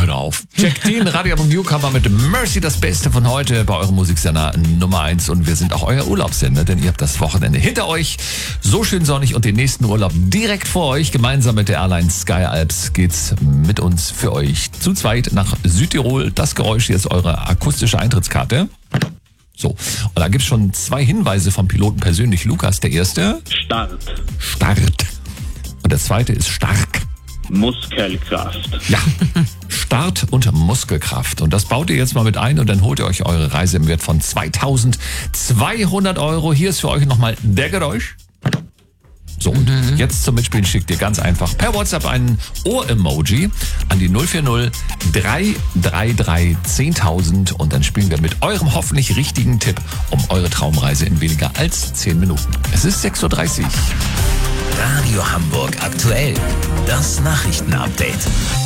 hör auf. Checkt den Radio Newcomer mit Mercy, das Beste von heute bei eurem Musiksender Nummer 1. Und wir sind auch euer Urlaubssender, denn ihr habt das Wochenende hinter euch. So schön sonnig und den nächsten Urlaub direkt vor euch. Gemeinsam mit der Airline Sky Alps geht's mit uns für euch zu zweit nach Südtirol. Das Geräusch hier ist eure akustische Eintrittskarte. So, und da gibt's schon 2 Hinweise vom Piloten persönlich. Lukas, der erste? Start. Und der zweite ist stark. Muskelkraft. Ja, Start und Muskelkraft. Und das baut ihr jetzt mal mit ein und dann holt ihr euch eure Reise im Wert von 2.200 €. Hier ist für euch nochmal der Geräusch. So, und jetzt zum Mitspielen schickt ihr ganz einfach per WhatsApp einen Ohr-Emoji an die 040 333 10.000 und dann spielen wir mit eurem hoffentlich richtigen Tipp um eure Traumreise in weniger als 10 Minuten. Es ist 6.30 Uhr. Radio Hamburg aktuell. Das Nachrichtenupdate.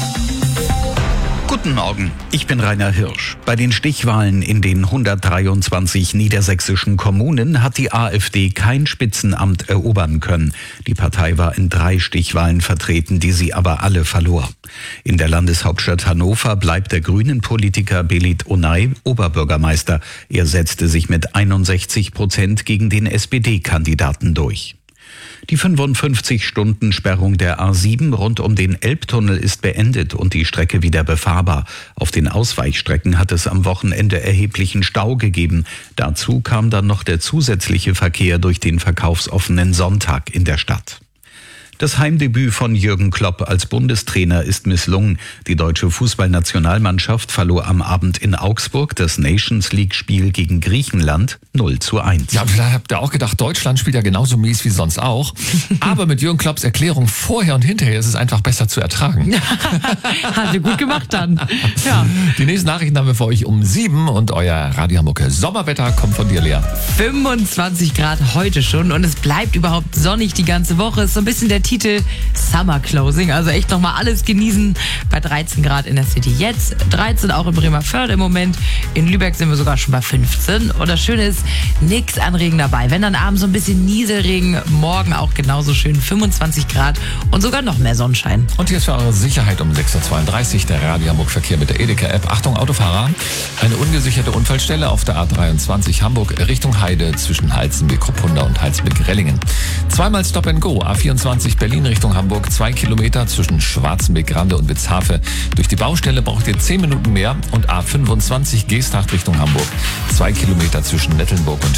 Guten Morgen, ich bin Rainer Hirsch. Bei den Stichwahlen in den 123 niedersächsischen Kommunen hat die AfD kein Spitzenamt erobern können. Die Partei war in 3 Stichwahlen vertreten, die sie aber alle verlor. In der Landeshauptstadt Hannover bleibt der Grünen-Politiker Belit Onay Oberbürgermeister. Er setzte sich mit 61% gegen den SPD-Kandidaten durch. Die 55-Stunden-Sperrung der A7 rund um den Elbtunnel ist beendet und die Strecke wieder befahrbar. Auf den Ausweichstrecken hat es am Wochenende erheblichen Stau gegeben. Dazu kam dann noch der zusätzliche Verkehr durch den verkaufsoffenen Sonntag in der Stadt. Das Heimdebüt von Jürgen Klopp als Bundestrainer ist misslungen. Die deutsche Fußballnationalmannschaft verlor am Abend in Augsburg das Nations-League-Spiel gegen Griechenland 0:1. Ja, vielleicht habt ihr auch gedacht, Deutschland spielt ja genauso mies wie sonst auch. Aber mit Jürgen Klopps Erklärung vorher und hinterher ist es einfach besser zu ertragen. Hat ihr gut gemacht dann. Ja. Die nächsten Nachrichten haben wir für euch um 7 und euer Radio Hamburg Sommerwetter kommt von dir, Lea. 25 Grad heute schon und es bleibt überhaupt sonnig die ganze Woche. Ist so ein bisschen der Titel Summer Closing, also echt nochmal alles genießen. Bei 13 Grad in der City jetzt, 13 auch in Bremervörde im Moment. In Lübeck sind wir sogar schon bei 15. Und das Schöne ist, nichts an Regen dabei. Wenn dann abends so ein bisschen Nieselregen, morgen auch genauso schön 25 Grad und sogar noch mehr Sonnenschein. Und hier ist für eure Sicherheit um 6.32 Uhr der Radio Hamburg Verkehr mit der Edeka-App. Achtung Autofahrer, eine ungesicherte Unfallstelle auf der A23 Hamburg Richtung Heide zwischen Halzenbeek-Kruppunda und Halzenbeek-Rellingen. Zweimal Stop and Go, A24 Berlin Richtung Hamburg, 2 Kilometer zwischen Schwarzenbeek-Grande und Witzhafe. Durch die Baustelle braucht ihr 10 Minuten mehr und A25 Geesthacht Richtung Hamburg, 2 Kilometer zwischen Nettelnburg und